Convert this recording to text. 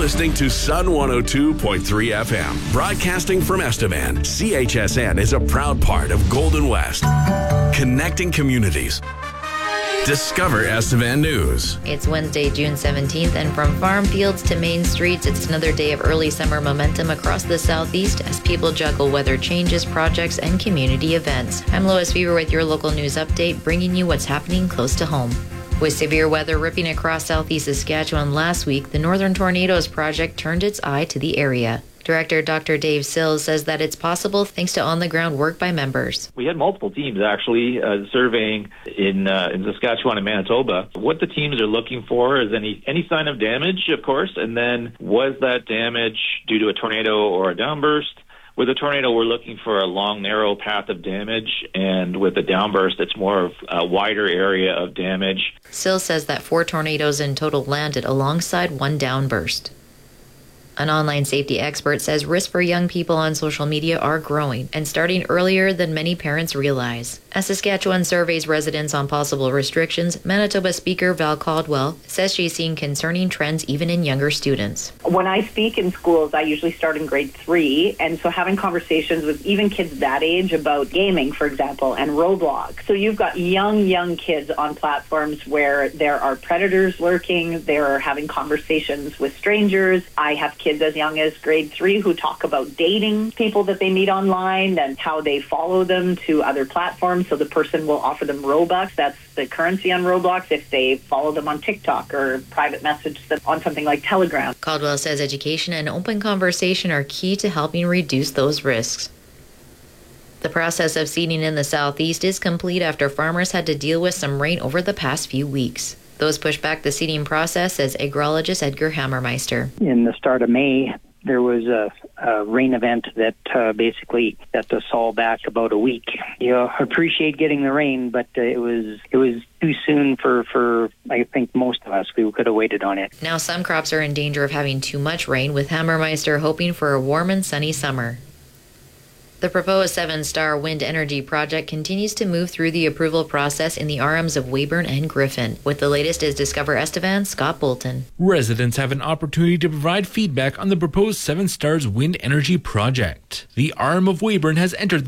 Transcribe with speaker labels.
Speaker 1: listening to Sun 102.3 FM, broadcasting from Estevan. CHSN is a proud part of Golden West, connecting communities. Discover Estevan News.
Speaker 2: It's Wednesday, June 17th, and from farm fields to main streets, it's another day of early summer momentum across the southeast as people juggle weather changes, projects, and community events. I'm Lois Fever with your local news update, bringing you what's happening close to home. With severe weather ripping across southeast Saskatchewan last week, the Northern Tornadoes Project turned its eye to the area. Director Dr. Dave Sills says that it's possible thanks to on-the-ground work by members.
Speaker 3: We had multiple teams actually surveying in Saskatchewan and Manitoba. What the teams are looking for is any sign of damage, of course, and then was that damage due to a tornado or a downburst? With a tornado, we're looking for a long, narrow path of damage, and with a downburst, it's more of a wider area of damage.
Speaker 2: Sills says that 4 tornadoes in total landed alongside 1 downburst. An online safety expert says risks for young people on social media are growing and starting earlier than many parents realize. As Saskatchewan surveys residents on possible restrictions, Manitoba Speaker Val Caldwell says she's seeing concerning trends even in younger students.
Speaker 4: When I speak in schools, I usually start in grade 3, and so having conversations with even kids that age about gaming, for example, and Roblox. So you've got young kids on platforms where there are predators lurking, they're having conversations with strangers. I have kids as young as grade 3 who talk about dating people that they meet online and how they follow them to other platforms. So the person will offer them Robux. That's the currency on Roblox if they follow them on TikTok or private message them on something like Telegram.
Speaker 2: Caldwell says education and open conversation are key to helping reduce those risks. The process of seeding in the southeast is complete after farmers had to deal with some rain over the past few weeks. Those pushed back the seeding process, says agrologist Edgar Hammermeister.
Speaker 5: In the start of May, there was a rain event that basically set us all back about a week. You appreciate getting the rain, but it was too soon for I think most of us. We could have waited on it.
Speaker 2: Now some crops are in danger of having too much rain, with Hammermeister hoping for a warm and sunny summer. The proposed 7-star wind energy project continues to move through the approval process in the RMs of Weyburn and Griffin. With the latest is Discover Estevan, Scott Bolton.
Speaker 6: Residents have an opportunity to provide feedback on the proposed 7 Stars wind energy project. The RM of Weyburn has entered